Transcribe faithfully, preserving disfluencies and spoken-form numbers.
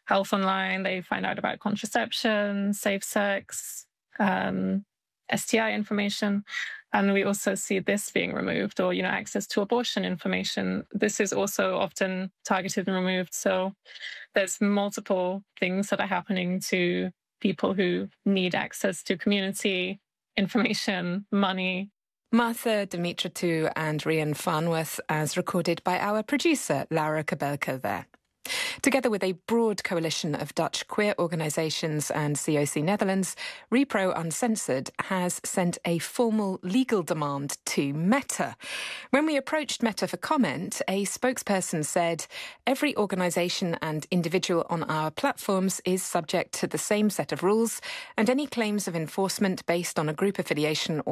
health online. They find out about contraception, safe sex, um, S T I information. And we also see this being removed, or, you know, access to abortion information. This is also often targeted and removed. So there's multiple things that are happening to people who need access to community information, money. Martha Dumitratou and Rian Farnworth, as recorded by our producer, Laura Kabelka there. Together with a broad coalition of Dutch queer organisations and C O C Netherlands, Repro Uncensored has sent a formal legal demand to Meta. When we approached Meta for comment, a spokesperson said, "Every organisation and individual on our platforms is subject to the same set of rules, and any claims of enforcement based on a group affiliation or